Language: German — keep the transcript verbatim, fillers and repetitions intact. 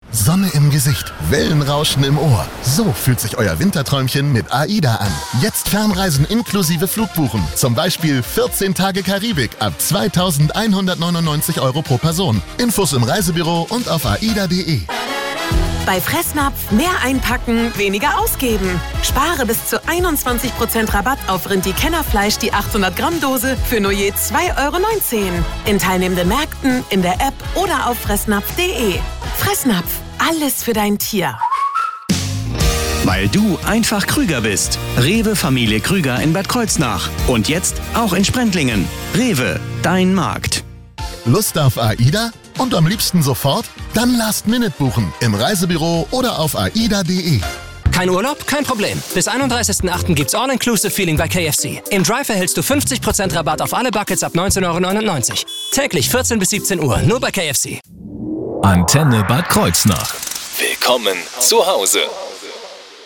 Sonne im Gesicht, Wellenrauschen im Ohr. So fühlt sich euer Winterträumchen mit AIDA an. Jetzt Fernreisen inklusive Flugbuchen. Zum Beispiel vierzehn Tage Karibik ab zweitausendeinhundertneunundneunzig Euro pro Person. Infos im Reisebüro und auf aida punkt de. Bei Fressnapf mehr einpacken, weniger ausgeben. Spare bis zu einundzwanzig Prozent Rabatt auf Rindi-Kennerfleisch, die achthundert Gramm Dose für nur je zwei Euro neunzehn. In teilnehmenden Märkten, in der App oder auf fressnapf punkt de. Fressnapf, alles für dein Tier. Weil du einfach Krüger bist. Rewe Familie Krüger in Bad Kreuznach. Und jetzt auch in Sprendlingen. Rewe, dein Markt. Lust auf AIDA? Und am liebsten sofort? Dann Last Minute buchen im Reisebüro oder auf aida punkt de. Kein Urlaub? Kein Problem. Bis einunddreißigsten achten gibt's All-Inclusive Feeling bei K F C. Im Drive erhältst du fünfzig Prozent Rabatt auf alle Buckets ab neunzehn Euro neunundneunzig. Täglich vierzehn bis siebzehn Uhr, nur bei K F C. Antenne Bad Kreuznach. Willkommen zu Hause.